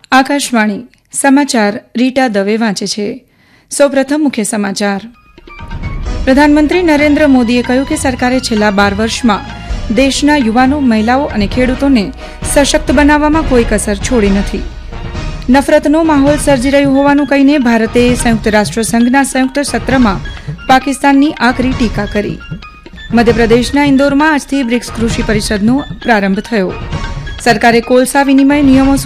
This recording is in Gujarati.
આકાશવાણી સમાચાર રીટા દવે વાંચે છે. સૌપ્રથમ મુખ્ય સમાચાર. પ્રધાનમંત્રી નરેન્દ્ર મોદીએ કહ્યું કે સરકારે છેલ્લા 12 વર્ષમાં દેશના યુવાનો, મહિલાઓ અને ખેડૂતોને સશક્ત બનાવવામાં કોઈ કસર છોડી નથી. નફરતનો માહોલ સર્જી રહ્યું હોવાનું કહીને ભારતે સંયુક્ત રાષ્ટ્રસંઘના સંયુક્ત સત્રમાં પાકિસ્તાનની આકરી ટીકા કરી. મધ્યપ્રદેશના ઇન્દોરમાં આજથી બ્રિક્સ કૃષિ પરિષદનો પ્રારંભ થયો. સરકારે કોલસા વિનિમય નિયમો